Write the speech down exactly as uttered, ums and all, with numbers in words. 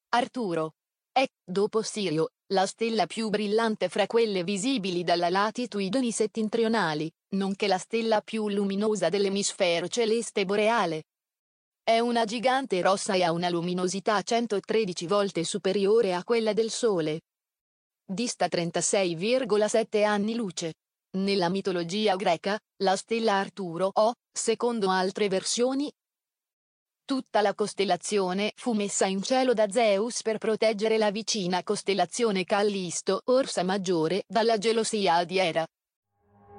Arturo. È, dopo Sirio, la stella più brillante fra quelle visibili dalle latitudini settentrionali, nonché la stella più luminosa dell'emisfero celeste boreale. È una gigante rossa e ha una luminosità centotredici volte superiore a quella del Sole. Dista trentasei virgola sette anni luce. Nella mitologia greca, la stella Arturo o, secondo altre versioni, tutta la costellazione fu messa in cielo da Zeus per proteggere la vicina costellazione Callisto, Orsa Maggiore, dalla gelosia di Era.